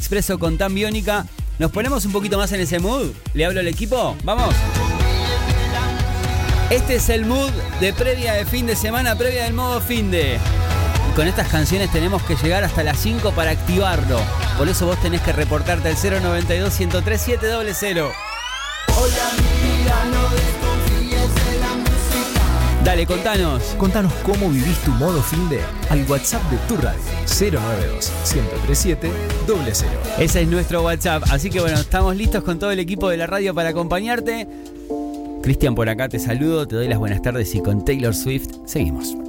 Expreso con Tan Biónica. ¿Nos ponemos un poquito más en ese mood? ¿Le hablo al equipo? ¡Vamos! Este es el mood de previa de fin de semana, previa del modo fin de. Y con estas canciones tenemos que llegar hasta las 5 para activarlo. Por eso vos tenés que reportarte al 092-103-700. Dale, contanos. Contanos cómo vivís tu modo fin de al WhatsApp de tu radio 092-103-700. Ese es nuestro WhatsApp. Así que bueno, estamos listos con todo el equipo de la radio para acompañarte. Cristian por acá te saludo, te doy las buenas tardes y con Taylor Swift seguimos.